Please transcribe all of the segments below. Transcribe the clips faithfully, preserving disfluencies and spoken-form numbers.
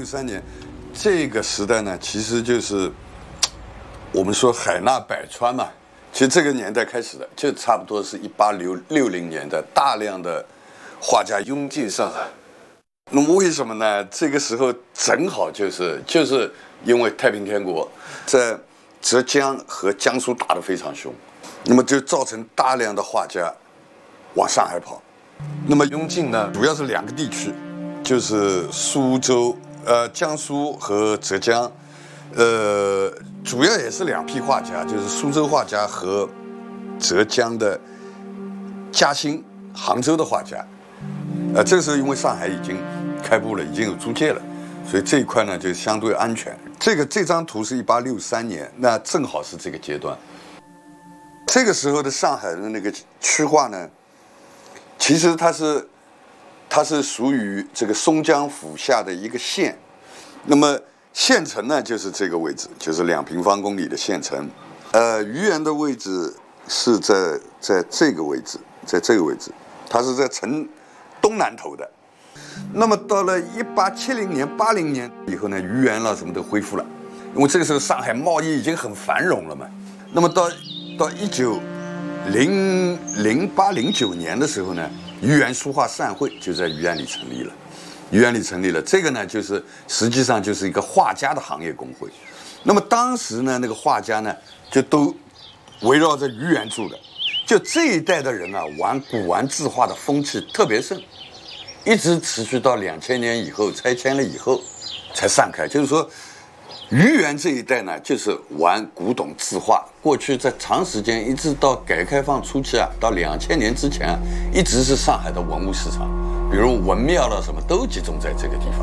三年，这个时代呢，其实就是我们说海纳百川嘛。其实这个年代开始的，就差不多是一八六六零年代，大量的画家涌进上海。那么为什么呢？这个时候正好就是就是因为太平天国在浙江和江苏打得非常凶，那么就造成大量的画家往上海跑。那么涌进呢，主要是两个地区，就是苏州、呃江苏和浙江，呃，主要也是两批画家，就是苏州画家和浙江的嘉兴、杭州的画家。呃，这个时候因为上海已经开埠了，已经有租界了，所以这一块呢就相对安全。这个这张图是一八六三年，那正好是这个阶段。这个时候的上海的那个区划呢，其实它是它是属于这个松江府下的一个县。那么县城呢就是这个位置，就是两平方公里的县城。呃，愚园的位置是在在这个位置，在这个位置，它是在城东南头的。那么到了一八七零年、八零年以后呢，愚园了什么都恢复了，因为这个时候上海贸易已经很繁荣了嘛。那么到到一九零零八零九年的时候呢，愚园书画善会就在愚园里成立了。愚园里成立了，这个呢就是实际上就是一个画家的行业工会。那么当时呢，那个画家呢就都围绕着愚园住的，就这一代的人啊，玩古玩字画的风气特别盛。一直持续到两千年以后拆迁了以后才散开。就是说愚园这一代呢就是玩古董字画，过去在长时间一直到改革开放初期啊，到两千年之前啊，一直是上海的文物市场，比如文庙了什么都集中在这个地方。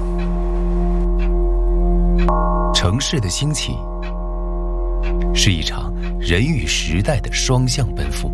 城市的兴起是一场人与时代的双向奔赴。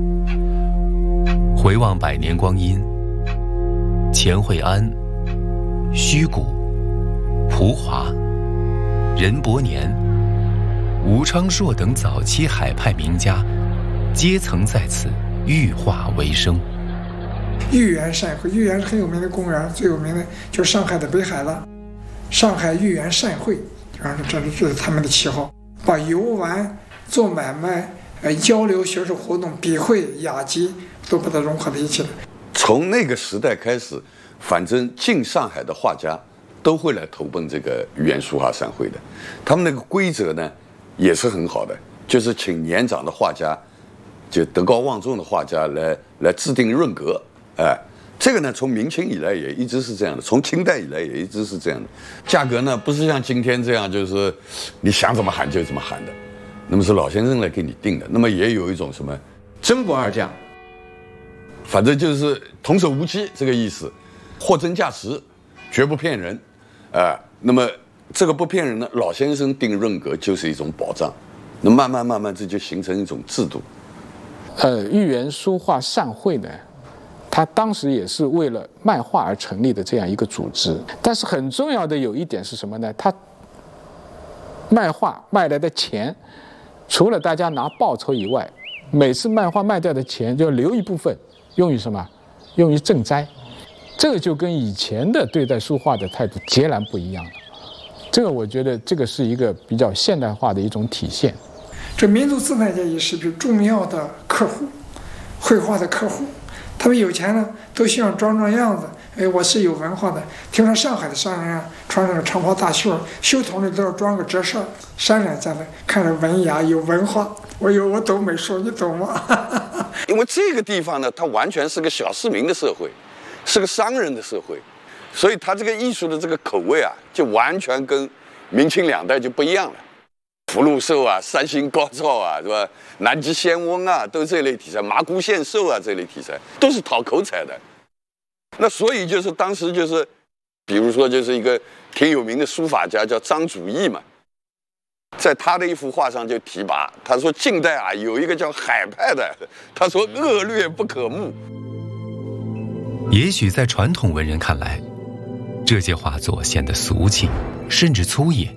回望百年光阴，钱惠安、虚谷、蒲华、任伯年、吴昌硕等早期海派名家，皆曾在此御画为生。 豫园善会，豫园是很有名的公园，最有名的就是上海的北海了。上海豫园善会，这是这是他们的旗号，把游玩、做买卖、呃交流、学术活动、笔会、雅集都把它融合在一起了。 从那个时代开始，反正进上海的画家都会来投奔这个愚园书画善会的。他们那个规则呢也是很好的，就是请年长的画家，就德高望重的画家来来制定润格。哎，这个呢从明清以来也一直是这样的，从清代以来也一直是这样的。价格呢不是像今天这样，就是你想怎么喊就怎么喊的，那么是老先生来给你定的。那么也有一种什么真不二价， 反正就是童叟无欺这个意思，货真价实，绝不骗人，啊、呃，那么这个不骗人呢，老先生定润格就是一种保障，那慢慢慢慢这就形成一种制度。 呃，豫园书画善会呢，它当时也是为了卖画而成立的这样一个组织，但是很重要的有一点是什么呢？它卖画卖来的钱，除了大家拿报酬以外，每次卖画卖掉的钱就留一部分用于什么？用于赈灾。这个就跟以前的对待书画的态度截然不一样了。这个我觉得这个是一个比较现代化的一种体现。 这民族资产阶级是比重要的客户，绘画的客户。他们有钱呢，都希望装装样子。哎，我是有文化的。听说上海的商人啊，穿上个长袍大袖，袖筒里都要装个折扇，扇两下子，看着文雅有文化。我有我懂美术，你懂吗？ 因为这个地方呢，它完全是个小市民的社会，是个商人的社会，所以它这个艺术的这个口味啊，就完全跟明清两代就不一样了。福禄寿啊，三星高照啊，是吧？南极仙翁啊，都这类题材，麻姑献寿啊，这类题材都是讨口彩的。那所以就是当时就是，比如说就是一个挺有名的书法家叫张祖义嘛，在他的一幅画上就提拔，他说近代啊有一个叫海派的，他说恶劣不可目。 也许在传统文人看来，这些画作显得俗气，甚至粗野。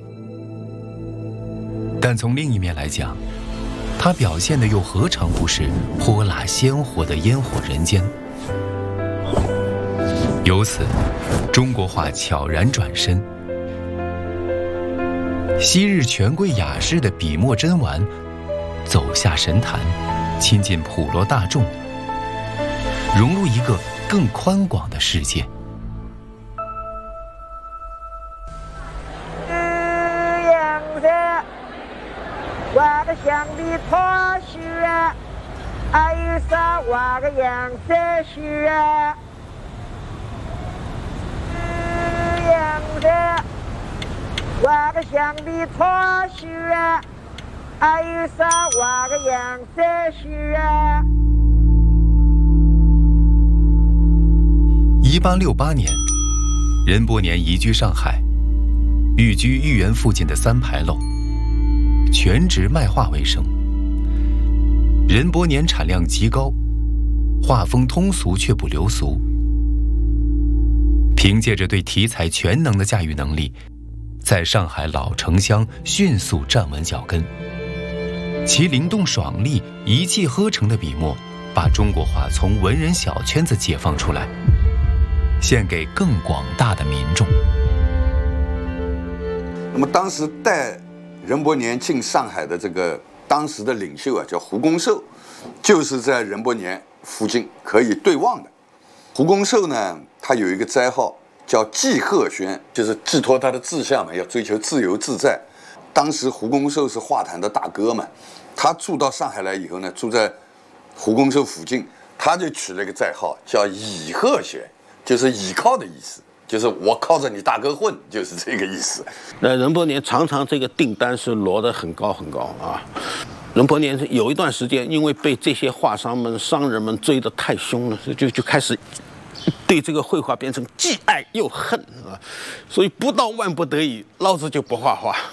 但从另一面来讲，它表现的又何尝不是泼辣鲜活的烟火人间？由此，中国画悄然转身， 昔日权贵雅士的笔墨珍玩，走下神坛，亲近普罗大众，融入一个更宽广的世界。 画个象鼻拖须啊，还有啥画个羊腮须啊？羊腮，画个象鼻拖须啊，还有啥画个羊腮须啊？ 一八六八年，任伯年移居上海，寓居豫园附近的三牌楼。全职卖画为生。任伯年产量极高，画风通俗却不流俗。凭借着对题材全能的驾驭能力，在上海老城乡迅速站稳脚跟。其灵动爽利、一气呵成的笔墨，把中国画从文人小圈子解放出来，献给更广大的民众。 那么当时带任伯年进上海的这个当时的领袖啊，叫胡公寿，就是在任伯年附近可以对望的。胡公寿呢，他有一个斋号叫寄鹤轩，就是寄托他的志向嘛，要追求自由自在。当时胡公寿是画坛的大哥嘛，他住到上海来以后呢，住在胡公寿附近，他就取了一个斋号叫倚鹤轩，就是倚靠的意思。就是我靠着你大哥混，就是这个意思。 那任伯年常常这个订单是摞得很高很高啊。任伯年有一段时间，因为被这些画商们、商人们追得太凶了，就就开始对这个绘画变成既爱又恨啊。所以不到万不得已，老子就不画画。